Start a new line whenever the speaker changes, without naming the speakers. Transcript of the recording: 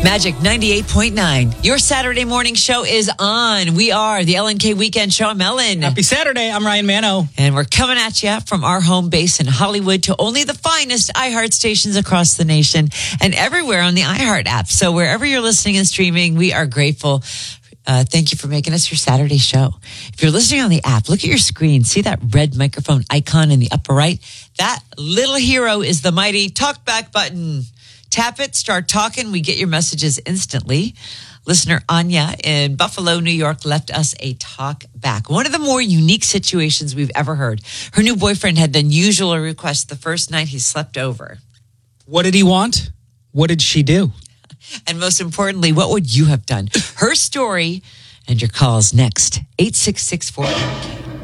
Magic 98.9. Your Saturday morning show is on. We are the LNK Weekend Show. I'm Ellen.
Happy Saturday. I'm Ryan Mano.
And we're coming at you from our home base in Hollywood to only the finest iHeart stations across the nation and everywhere on the iHeart app. So wherever you're listening and streaming, we are grateful. Thank you for making us your Saturday show. If you're listening on the app, look at your screen. See that red microphone icon in the upper right? That little hero is the mighty talkback button. Tap it, start talking. We get your messages instantly. Listener Anya in Buffalo, New York, left us a talk back. One of the more unique situations we've ever heard. Her new boyfriend had the unusual request the first night he slept over.
What did he want? What did she do?
And most importantly, what would you have done? Her story and your calls next. 866-4.